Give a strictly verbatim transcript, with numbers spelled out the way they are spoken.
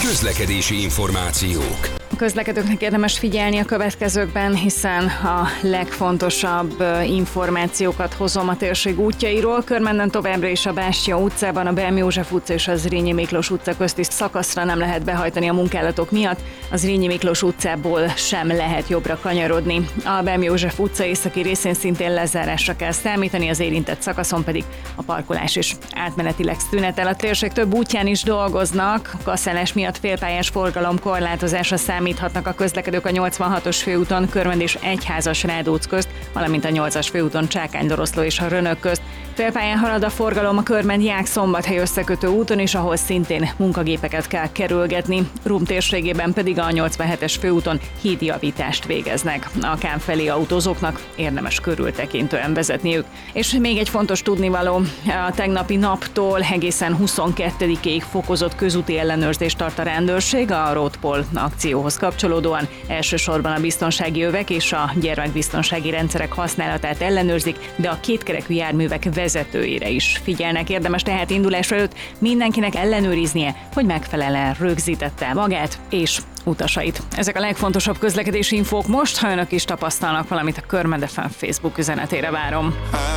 Közlekedési információk. A közlekedőknek érdemes figyelni a következőkben, hiszen a legfontosabb információkat hozom a térség útjairól. Körmenden továbbra is a Bástia utcában, a Belmi József utca és a Zrínyi Miklós utca közti szakaszra nem lehet behajtani a munkálatok miatt. A Zrínyi Miklós utcából sem lehet jobbra kanyarodni. A Belmi József utca északi részén szintén lezárásra kell számítani, az érintett szakaszon pedig a parkolás is átmenetileg szünetel. A térség több útján is dolgoznak, kaszálás miatt félpályás forgalom korlátozásra számíthatnak a közlekedők a nyolcvanhatos főúton Körmend és Egyházas Rádóc közt, valamint a nyolcas főúton Csákány-Doroszló és a Rönök közt. Félpályán halad a forgalom a Körmend-Ják-Szombathely összekötő úton is, ahol szintén munkagépeket kell kerülgetni. Rum térségében pedig a nyolcvanhetes főúton hídjavítást végeznek. A Kán felé autózóknak érdemes körültekintően vezetniük. És még egy fontos tudnivaló, a tegnapi naptól egészen huszonkettedikéig fokozott közúti ellenőrzést tart a rendőrség a Roadpol akcióhoz kapcsolódóan. Elsősorban a biztonsági övek és a gyermekbiztonsági rendszerek használatát ellenőrzik, de a kétkerekű járművek vezetőire is figyelnek. Érdemes tehát indulás előtt mindenkinek ellenőriznie, hogy megfelelően rögzítette magát és utasait. Ezek a legfontosabb közlekedési infók most, ha önök is tapasztalnak valamit, a Körmend ef em Facebook üzenetére várom.